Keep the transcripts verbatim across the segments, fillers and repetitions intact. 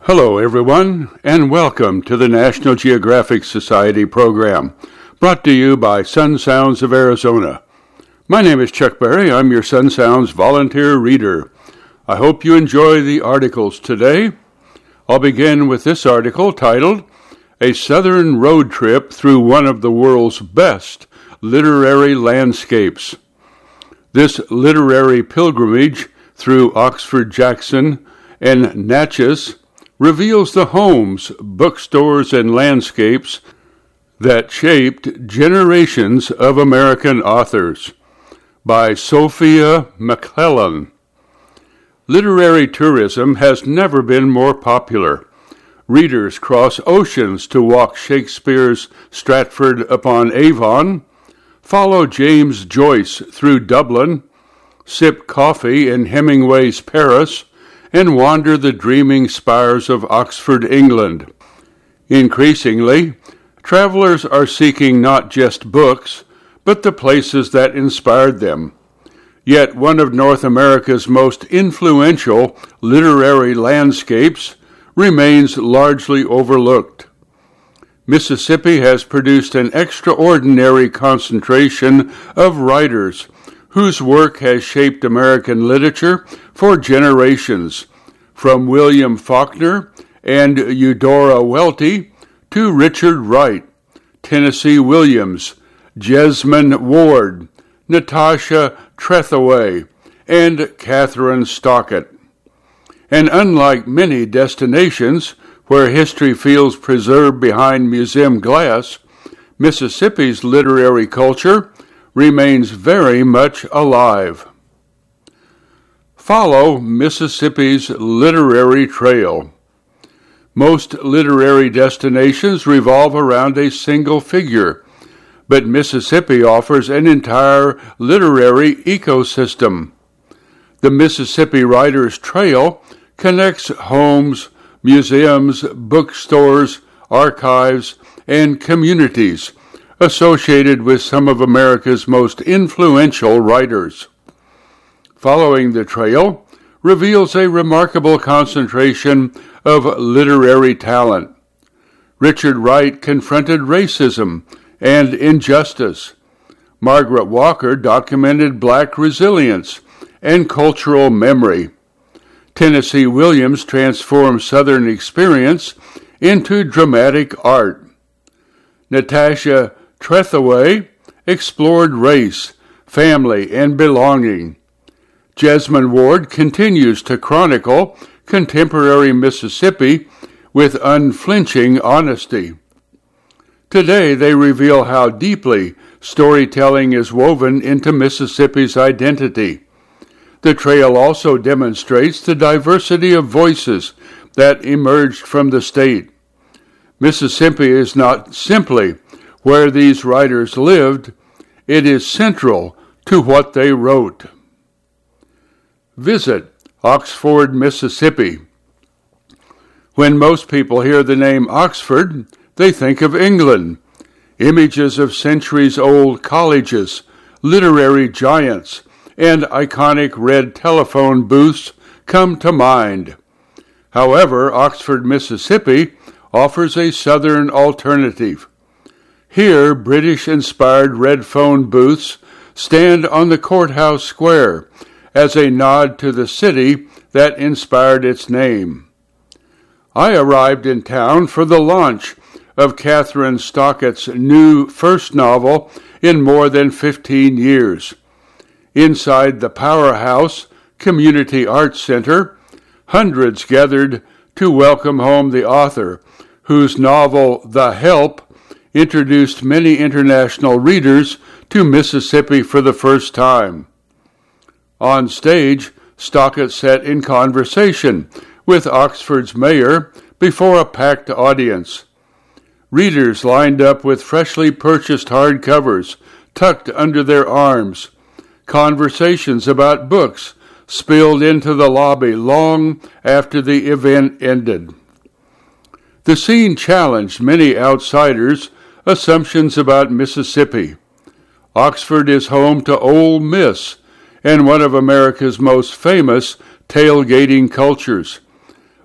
Hello, everyone, and welcome to the National Geographic Society program, brought to you by Sun Sounds of Arizona. My name is Chuck Berry. I'm your Sun Sounds volunteer reader. I hope you enjoy the articles today. I'll begin with this article titled, A Southern Road Trip Through One of the World's Best Literary Landscapes. This literary pilgrimage through Oxford, Jackson, and Natchez reveals the homes, bookstores, and landscapes that shaped generations of American authors. By Sophia McClellan. Literary tourism has never been more popular. Readers cross oceans to walk Shakespeare's Stratford-upon-Avon, follow James Joyce through Dublin, sip coffee in Hemingway's Paris, and wander the dreaming spires of Oxford, England. Increasingly, travelers are seeking not just books, but the places that inspired them. Yet one of North America's most influential literary landscapes remains largely overlooked. Mississippi has produced an extraordinary concentration of writers whose work has shaped American literature for generations, from William Faulkner and Eudora Welty to Richard Wright, Tennessee Williams, Jesmyn Ward, Natasha Trethewey, and Catherine Stockett. And unlike many destinations where history feels preserved behind museum glass, Mississippi's literary culture remains very much alive. Follow Mississippi's literary trail. Most literary destinations revolve around a single figure, but Mississippi offers an entire literary ecosystem. The Mississippi Writers Trail connects homes, museums, bookstores, archives, and communities associated with some of America's most influential writers. Following the trail reveals a remarkable concentration of literary talent. Richard Wright confronted racism and injustice. Margaret Walker documented Black resilience and cultural memory. Tennessee Williams transformed Southern experience into dramatic art. Natasha Trethewey explored race, family, and belonging. Jesmyn Ward continues to chronicle contemporary Mississippi with unflinching honesty. Today they reveal how deeply storytelling is woven into Mississippi's identity. The trail also demonstrates the diversity of voices that emerged from the state. Mississippi is not simply where these writers lived, it is central to what they wrote. Visit Oxford, Mississippi. When most people hear the name Oxford, they think of England. Images of centuries-old colleges, literary giants, and iconic red telephone booths come to mind. However, Oxford, Mississippi offers a southern alternative. Here, British-inspired red phone booths stand on the courthouse square as a nod to the city that inspired its name. I arrived in town for the launch of Catherine Stockett's new first novel in more than fifteen years. Inside the Powerhouse Community Arts Center, hundreds gathered to welcome home the author, whose novel The Help introduced many international readers to Mississippi for the first time. On stage, Stockett sat in conversation with Oxford's mayor before a packed audience. Readers lined up with freshly purchased hardcovers tucked under their arms. Conversations about books spilled into the lobby long after the event ended. The scene challenged many outsiders' assumptions about Mississippi. Oxford is home to Ole Miss and one of America's most famous tailgating cultures.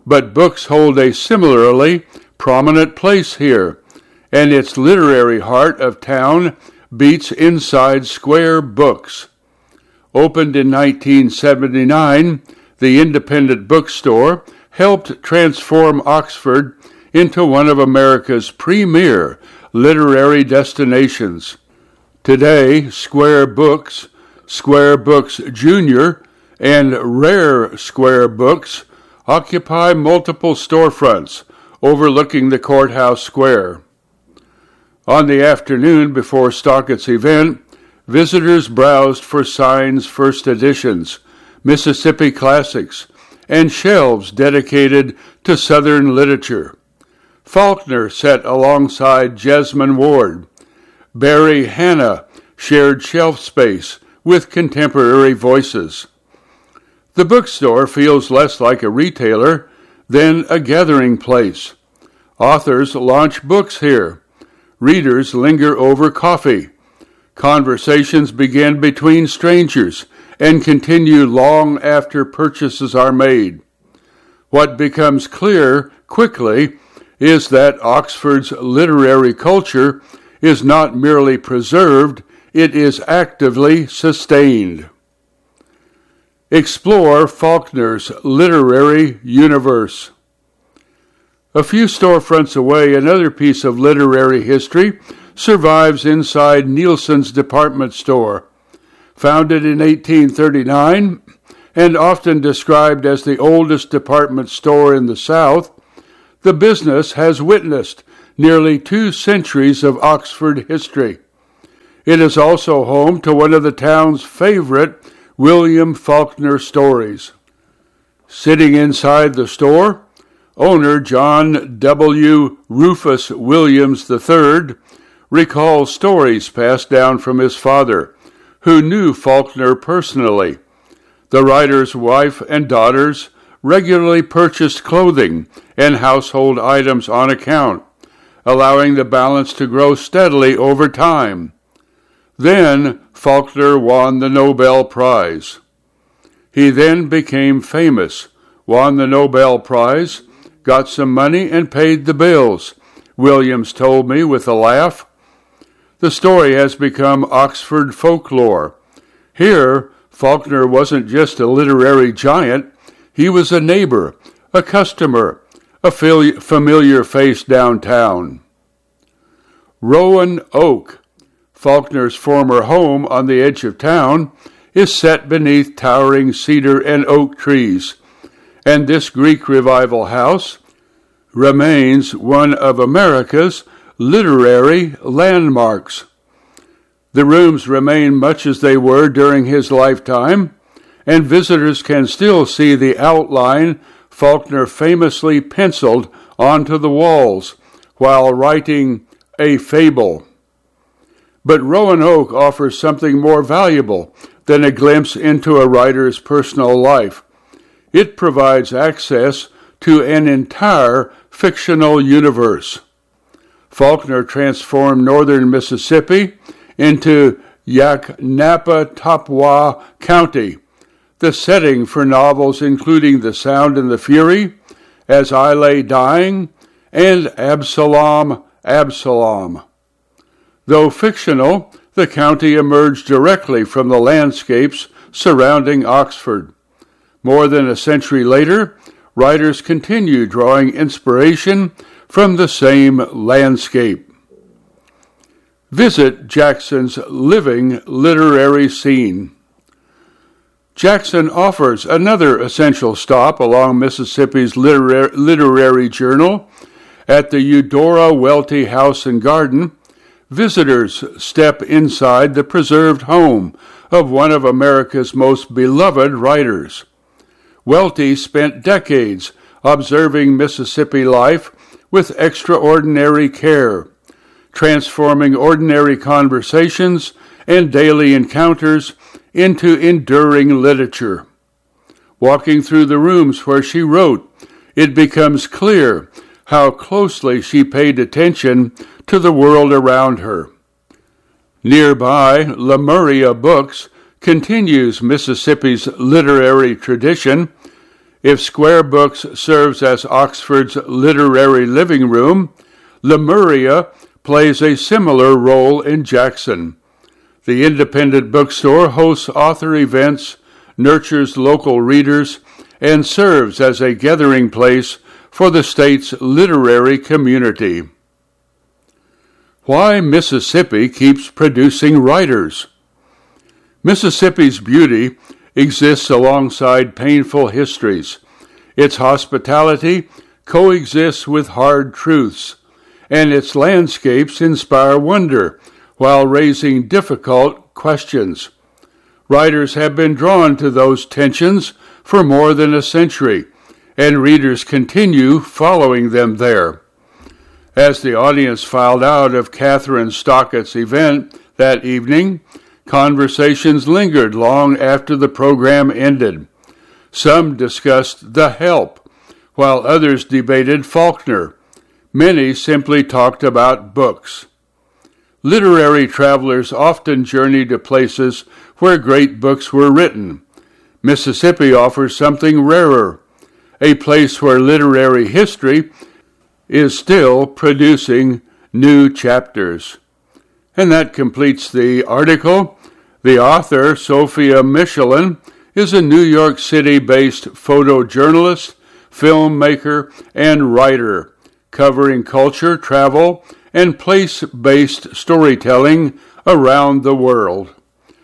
but books hold a similarly prominent place here, and its literary heart of town beats inside Square Books. Opened in nineteen seventy-nine, the independent bookstore helped transform Oxford into one of America's premier literary destinations. Today, Square Books, Square Books Junior, and Rare Square Books occupy multiple storefronts overlooking the courthouse square. On the afternoon before Stockett's event, visitors browsed for Signs First Editions, Mississippi Classics, and shelves dedicated to Southern literature. Faulkner sat alongside Jesmyn Ward. Barry Hannah shared shelf space with contemporary voices. The bookstore feels less like a retailer than a gathering place. Authors launch books here. Readers linger over coffee. Conversations begin between strangers and continue long after purchases are made. What becomes clear quickly is that Oxford's literary culture is not merely preserved, it is actively sustained. Explore Faulkner's literary universe. A few storefronts away, another piece of literary history survives inside Nielsen's department store. Founded in eighteen thirty-nine and often described as the oldest department store in the South, the business has witnessed nearly two centuries of Oxford history. It is also home to one of the town's favorite William Faulkner stories. Sitting inside the store, owner John W. Rufus Williams the third recalls stories passed down from his father, who knew Faulkner personally. The writer's wife and daughters regularly purchased clothing and household items on account, allowing the balance to grow steadily over time. Then Faulkner won the Nobel Prize. He then became famous, won the Nobel Prize, got some money and paid the bills, Williams told me with a laugh. The story has become Oxford folklore. Here, Faulkner wasn't just a literary giant, he was a neighbor, a customer, a familiar face downtown. Rowan Oak, Faulkner's former home on the edge of town, is set beneath towering cedar and oak trees, and this Greek Revival house remains one of America's literary landmarks. The rooms remain much as they were during his lifetime, and visitors can still see the outline Faulkner famously penciled onto the walls while writing A Fable. But Roanoke offers something more valuable than a glimpse into a writer's personal life. It provides access to an entire fictional universe. Faulkner transformed northern Mississippi into Yaknapatawpha County, the setting for novels including The Sound and the Fury, As I Lay Dying, and Absalom, Absalom. Though fictional, the county emerged directly from the landscapes surrounding Oxford. More than a century later, writers continue drawing inspiration from the same landscape. Visit Jackson's living literary scene. Jackson offers another essential stop along Mississippi's literary, literary journal. At the Eudora Welty House and Garden, visitors step inside the preserved home of one of America's most beloved writers. Welty spent decades observing Mississippi life with extraordinary care, transforming ordinary conversations and daily encounters into enduring literature. Walking through the rooms where she wrote, it becomes clear how closely she paid attention to the world around her. Nearby, Lemuria Books continues Mississippi's literary tradition. If Square Books serves as Oxford's literary living room, Lemuria plays a similar role in Jackson. The independent bookstore hosts author events, nurtures local readers, and serves as a gathering place for the state's literary community. Why Mississippi keeps producing writers. Mississippi's beauty exists alongside painful histories. Its hospitality coexists with hard truths, and its landscapes inspire wonder while raising difficult questions. Writers have been drawn to those tensions for more than a century, and readers continue following them there. As the audience filed out of Catherine Stockett's event that evening, conversations lingered long after the program ended. Some discussed The Help, while others debated Faulkner. Many simply talked about books. Literary travelers often journey to places where great books were written. Mississippi offers something rarer, a place where literary history is still producing new chapters. And that completes the article. The author, Sophia Michelin, is a New York City-based photojournalist, filmmaker, and writer, covering culture, travel, and place-based storytelling around the world.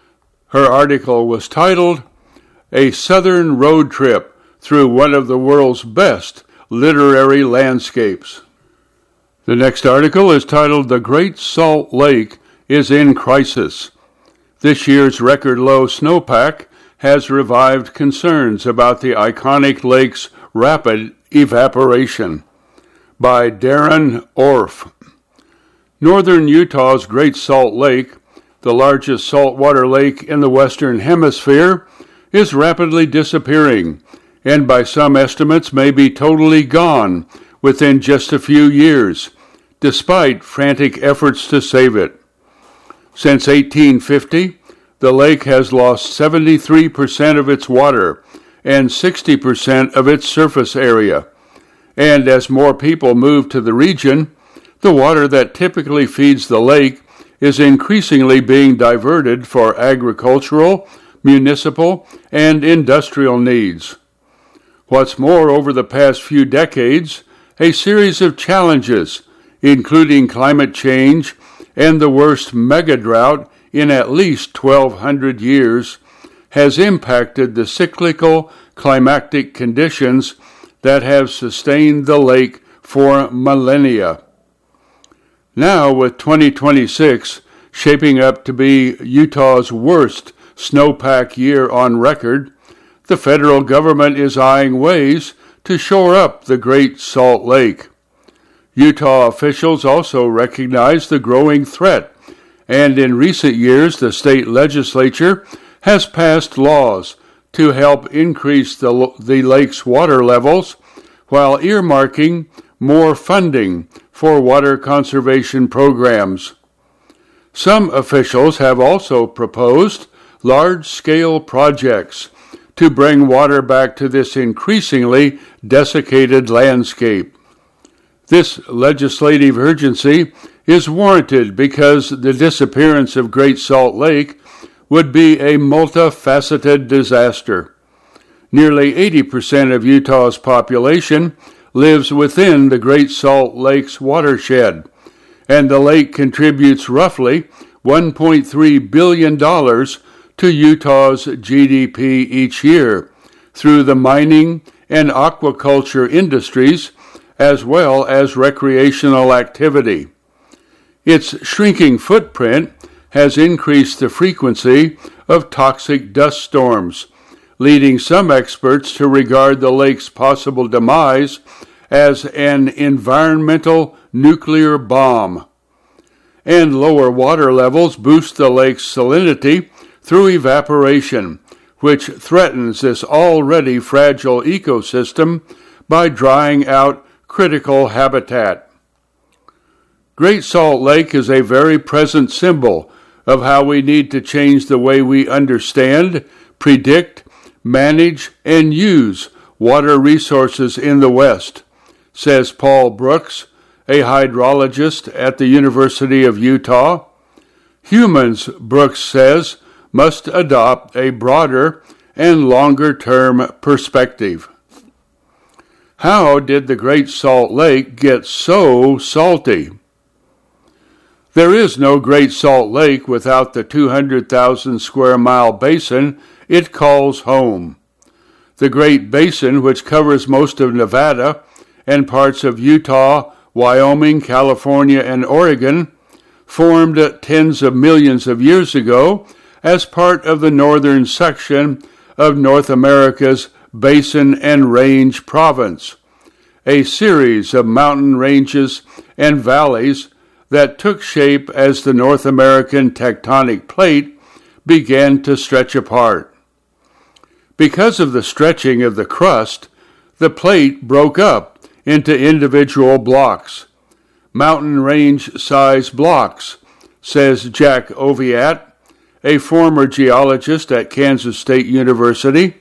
Her article was titled, A Southern Road Trip Through One of the World's Best Literary Landscapes. The next article is titled, The Great Salt Lake is in Crisis. This year's record low snowpack has revived concerns about the iconic lake's rapid evaporation. By Darren Orff. Northern Utah's Great Salt Lake, the largest saltwater lake in the Western Hemisphere, is rapidly disappearing, and by some estimates may be totally gone within just a few years, despite frantic efforts to save it. Since eighteen fifty, the lake has lost seventy-three percent of its water and sixty percent of its surface area. And as more people move to the region, the water that typically feeds the lake is increasingly being diverted for agricultural, municipal, and industrial needs. What's more, over the past few decades, a series of challenges, including climate change and the worst mega drought in at least twelve hundred years, has impacted the cyclical climatic conditions that have sustained the lake for millennia. Now, with twenty twenty-six shaping up to be Utah's worst snowpack year on record, the federal government is eyeing ways to shore up the Great Salt Lake. Utah officials also recognize the growing threat, and in recent years the state legislature has passed laws to help increase the, the lake's water levels while earmarking more funding for water conservation programs. Some officials have also proposed large-scale projects to bring water back to this increasingly desiccated landscape. This legislative urgency is warranted because the disappearance of Great Salt Lake would be a multifaceted disaster. Nearly eighty percent of Utah's population lives within the Great Salt Lake's watershed, and the lake contributes roughly one point three billion dollars to Utah's G D P each year through the mining and aquaculture industries as well as recreational activity. Its shrinking footprint has increased the frequency of toxic dust storms, leading some experts to regard the lake's possible demise as an environmental nuclear bomb. And lower water levels boost the lake's salinity through evaporation, which threatens this already fragile ecosystem by drying out critical habitat. Great Salt Lake is a very present symbol of how we need to change the way we understand, predict, manage, and use water resources in the West, says Paul Brooks, a hydrologist at the University of Utah. Humans, Brooks says, must adopt a broader and longer-term perspective. How did the Great Salt Lake get so salty? There is no Great Salt Lake without the two hundred thousand square mile basin it calls home. The Great Basin, which covers most of Nevada and parts of Utah, Wyoming, California, and Oregon, formed tens of millions of years ago as part of the northern section of North America's Basin and Range Province, a series of mountain ranges and valleys that took shape as the North American tectonic plate began to stretch apart. Because of the stretching of the crust, the plate broke up into individual blocks, mountain range-size blocks, says Jack Oviatt, a former geologist at Kansas State University.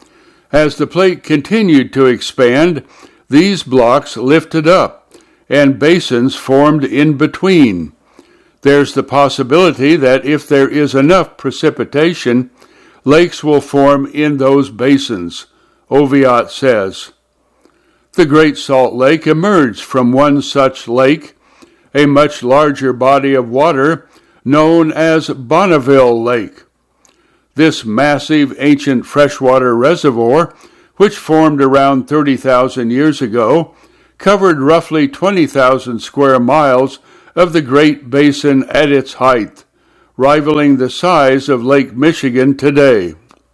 As the plate continued to expand, these blocks lifted up, and basins formed in between. There's the possibility that if there is enough precipitation, lakes will form in those basins, Oviatt says. The Great Salt Lake emerged from one such lake, a much larger body of water known as Bonneville Lake. This massive ancient freshwater reservoir, which formed around thirty thousand years ago, covered roughly twenty thousand square miles of the Great Basin at its height, rivaling the size of Lake Michigan today.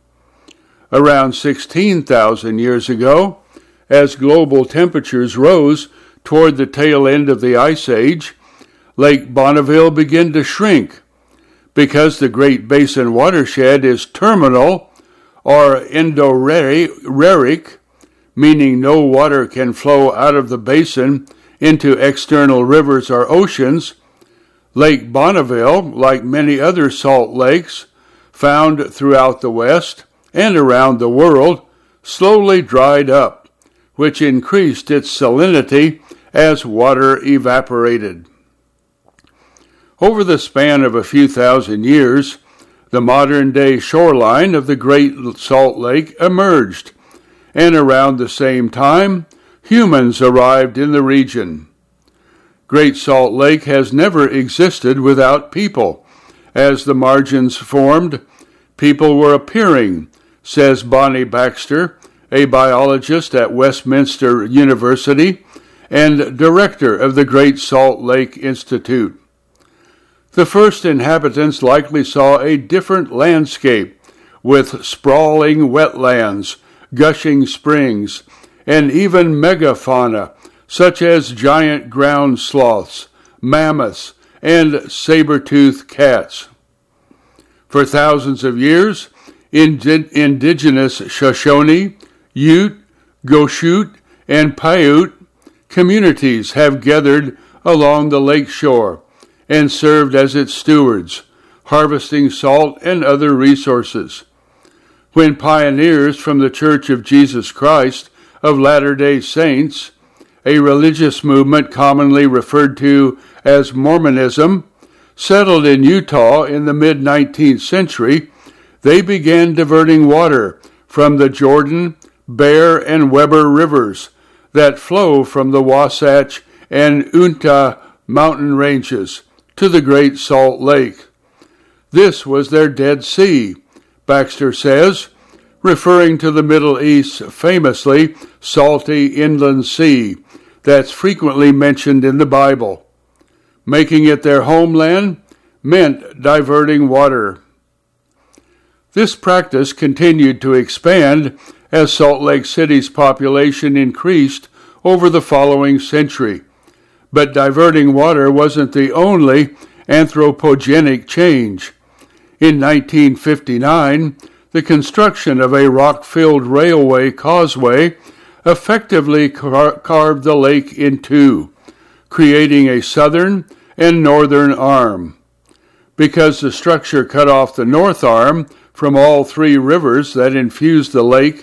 Around sixteen thousand years ago, as global temperatures rose toward the tail end of the Ice Age, Lake Bonneville began to shrink. Because the Great Basin watershed is terminal or endorheic, meaning no water can flow out of the basin into external rivers or oceans, Lake Bonneville, like many other salt lakes found throughout the West and around the world, slowly dried up, which increased its salinity as water evaporated. Over the span of a few thousand years, the modern-day shoreline of the Great Salt Lake emerged, and around the same time, humans arrived in the region. Great Salt Lake has never existed without people. As the margins formed, people were appearing, says Bonnie Baxter, a biologist at Westminster University and director of the Great Salt Lake Institute. The first inhabitants likely saw a different landscape, with sprawling wetlands, gushing springs, and even megafauna, such as giant ground sloths, mammoths, and saber-toothed cats. For thousands of years, indi- indigenous Shoshone, Ute, Goshute, and Paiute communities have gathered along the lake shore and served as its stewards, harvesting salt and other resources. When pioneers from the Church of Jesus Christ of Latter-day Saints, a religious movement commonly referred to as Mormonism, settled in Utah in the mid-nineteenth century, they began diverting water from the Jordan, Bear, and Weber rivers that flow from the Wasatch and Uinta mountain ranges to the Great Salt Lake. This was their Dead Sea, Baxter says, referring to the Middle East's famously salty inland sea that's frequently mentioned in the Bible. Making it their homeland meant diverting water. This practice continued to expand as Salt Lake City's population increased over the following century. But diverting water wasn't the only anthropogenic change. In nineteen fifty-nine, the construction of a rock-filled railway causeway effectively car- carved the lake in two, creating a southern and northern arm. Because the structure cut off the north arm from all three rivers that infused the lake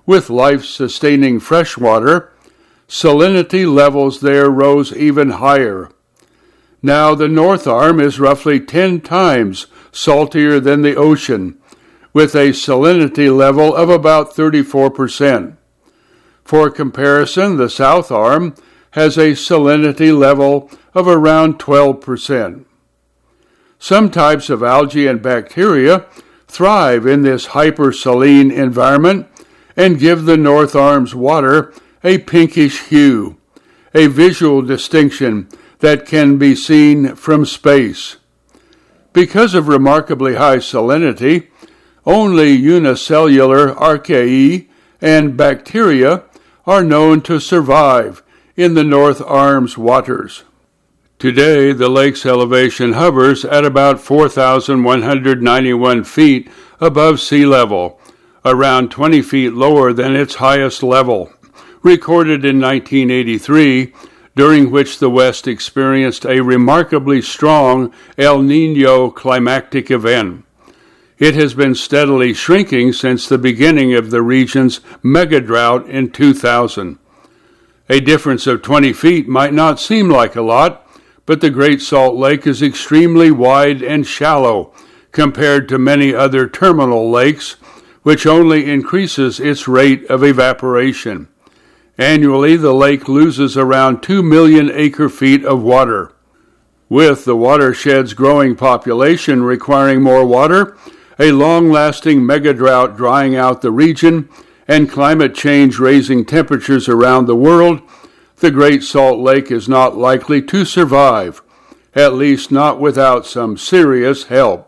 with life-sustaining fresh water, salinity levels there rose even higher. Now the North Arm is roughly ten times saltier than the ocean, with a salinity level of about thirty-four percent. For comparison, the South Arm has a salinity level of around twelve percent. Some types of algae and bacteria thrive in this hypersaline environment and give the North Arm's water a pinkish hue, a visual distinction that can be seen from space. Because of remarkably high salinity, only unicellular archaea and bacteria are known to survive in the North Arm's waters. Today, the lake's elevation hovers at about four thousand one hundred ninety-one feet above sea level, around twenty feet lower than its highest level, recorded in nineteen eighty-three, during which the West experienced a remarkably strong El Niño climatic event. It has been steadily shrinking since the beginning of the region's megadrought in two thousand. A difference of twenty feet might not seem like a lot, but the Great Salt Lake is extremely wide and shallow compared to many other terminal lakes, which only increases its rate of evaporation. Annually, the lake loses around two million acre-feet of water. With the watershed's growing population requiring more water, a long-lasting megadrought drying out the region, and climate change raising temperatures around the world, the Great Salt Lake is not likely to survive, at least not without some serious help.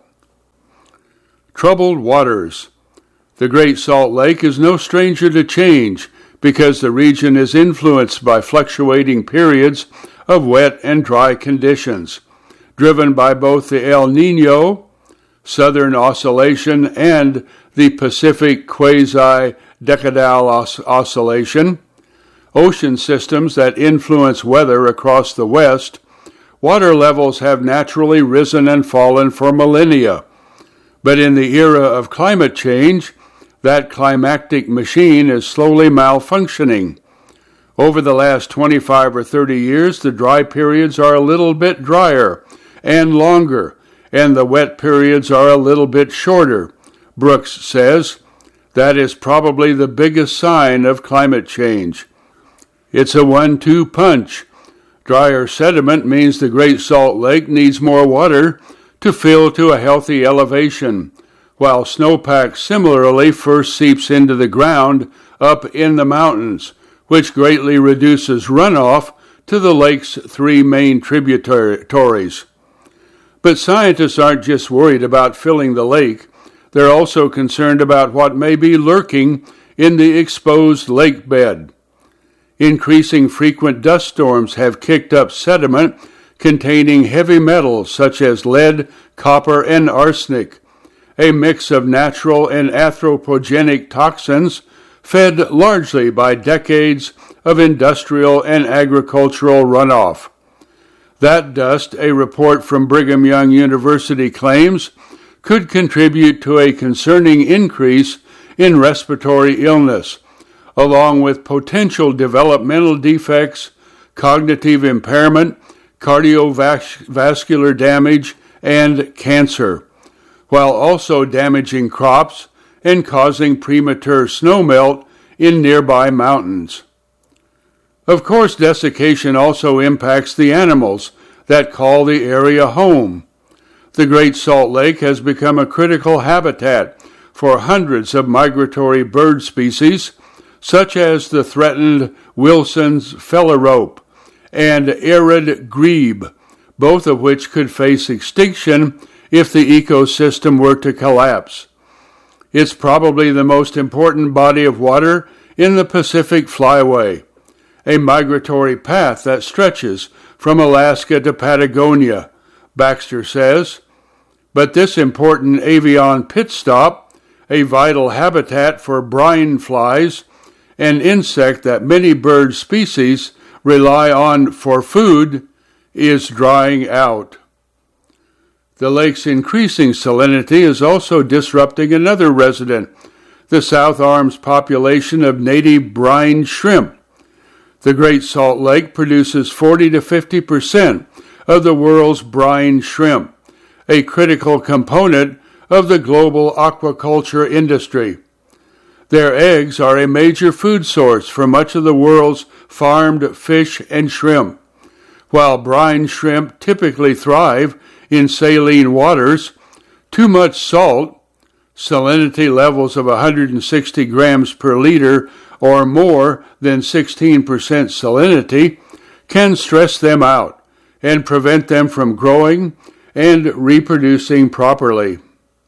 Troubled waters. The Great Salt Lake is no stranger to change because the region is influenced by fluctuating periods of wet and dry conditions, driven by both the El Niño, Southern Oscillation, and the Pacific Quasi-Decadal os- Oscillation, ocean systems that influence weather across the West. Water levels have naturally risen and fallen for millennia, but in the era of climate change, that climactic machine is slowly malfunctioning. Over the last twenty-five or thirty years, the dry periods are a little bit drier and longer, and the wet periods are a little bit shorter. Brooks says that is probably the biggest sign of climate change. It's a one two punch. Drier sediment means the Great Salt Lake needs more water to fill to a healthy elevation, while snowpack similarly first seeps into the ground up in the mountains, which greatly reduces runoff to the lake's three main tributaries. But scientists aren't just worried about filling the lake. They're also concerned about what may be lurking in the exposed lake bed. Increasing frequent dust storms have kicked up sediment containing heavy metals such as lead, copper, and arsenic, a mix of natural and anthropogenic toxins fed largely by decades of industrial and agricultural runoff. That dust, a report from Brigham Young University claims, could contribute to a concerning increase in respiratory illness, along with potential developmental defects, cognitive impairment, cardiovascular damage, and cancer, while also damaging crops and causing premature snowmelt in nearby mountains. Of course, desiccation also impacts the animals that call the area home. The Great Salt Lake has become a critical habitat for hundreds of migratory bird species, such as the threatened Wilson's phalarope and arid grebe, both of which could face extinction if the ecosystem were to collapse. It's probably the most important body of water in the Pacific Flyway, a migratory path that stretches from Alaska to Patagonia, Baxter says. But this important avian pit stop, a vital habitat for brine flies, an insect that many bird species rely on for food, is drying out. The lake's increasing salinity is also disrupting another resident, the South Arm's population of native brine shrimp. The Great Salt Lake produces forty to fifty percent of the world's brine shrimp, a critical component of the global aquaculture industry. Their eggs are a major food source for much of the world's farmed fish and shrimp. While brine shrimp typically thrive in saline waters, too much salt, salinity levels of one hundred sixty grams per liter or more than sixteen percent salinity, can stress them out and prevent them from growing and reproducing properly.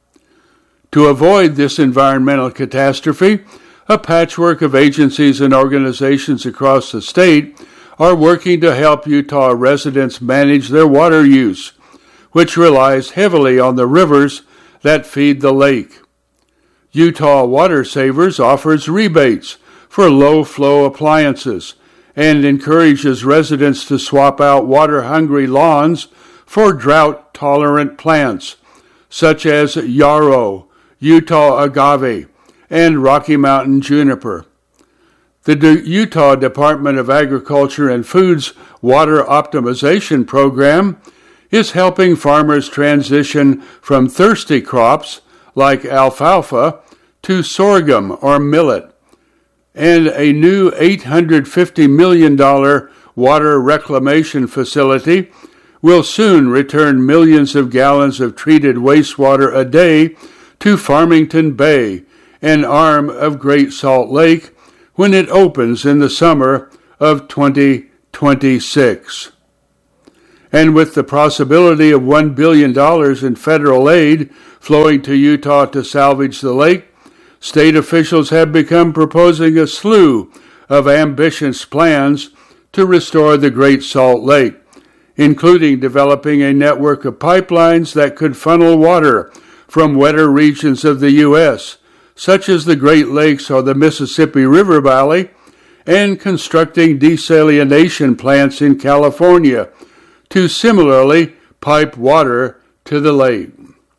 To avoid this environmental catastrophe, a patchwork of agencies and organizations across the state are working to help Utah residents manage their water use, which relies heavily on the rivers that feed the lake. Utah Water Savers offers rebates for low-flow appliances and encourages residents to swap out water-hungry lawns for drought-tolerant plants, such as yarrow, Utah agave, and Rocky Mountain juniper. The D- Utah Department of Agriculture and Food's Water Optimization Program is helping farmers transition from thirsty crops like alfalfa to sorghum or millet, and a new eight hundred fifty million dollars water reclamation facility will soon return millions of gallons of treated wastewater a day to Farmington Bay, an arm of Great Salt Lake, when it opens in the summer of twenty twenty-six. And with the possibility of one billion dollars in federal aid flowing to Utah to salvage the lake, state officials have begun proposing a slew of ambitious plans to restore the Great Salt Lake, including developing a network of pipelines that could funnel water from wetter regions of the U S, such as the Great Lakes or the Mississippi River Valley, and constructing desalination plants in California to similarly pipe water to the lake.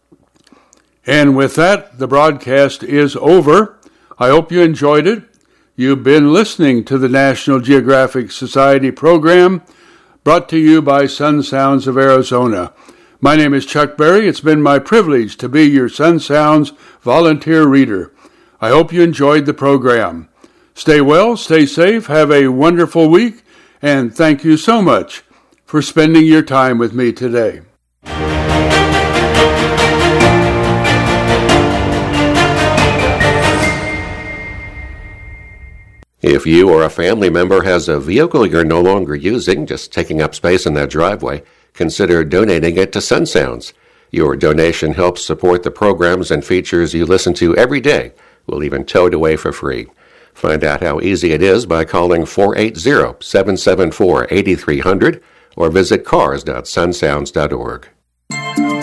And with that, the broadcast is over. I hope you enjoyed it. You've been listening to the National Geographic Society program brought to you by Sun Sounds of Arizona. My name is Chuck Berry. It's been my privilege to be your Sun Sounds volunteer reader. I hope you enjoyed the program. Stay well, stay safe, have a wonderful week, and thank you so much for spending your time with me today. If you or a family member has a vehicle you're no longer using, just taking up space in that driveway, consider donating it to Sun Sounds. Your donation helps support the programs and features you listen to every day. We'll even tow it away for free. Find out how easy it is by calling four eight zero, seven seven four, eight three zero zero or visit cars dot sun sounds dot org.